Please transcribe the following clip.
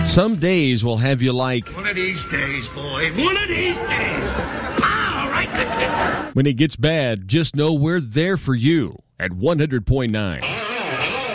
Some days will have you like, one of these days, boy. One of these days. Pow, right in the kisser. when it gets bad, just know we're there for you at 100.9.